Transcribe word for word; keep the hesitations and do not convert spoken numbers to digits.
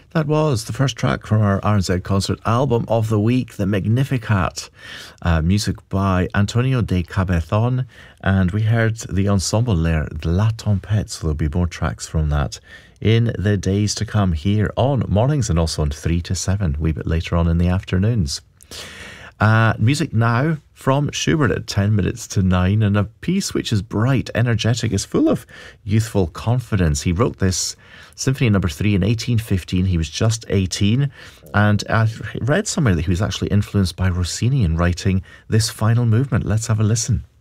That was the first track from our R N Z Concert album of the week, the Magnificat, uh, music by Antonio de Cabezon, and we heard the ensemble there, La Tempête, so there'll be more tracks from that in the days to come here on mornings and also on three to seven, a wee bit later on in the afternoons. Uh, music now from Schubert at ten minutes to nine, and a piece which is bright, energetic, is full of youthful confidence. He wrote this Symphony Number Three in eighteen fifteen. He was just eighteen, and I read somewhere that he was actually influenced by Rossini in writing this final movement. Let's have a listen.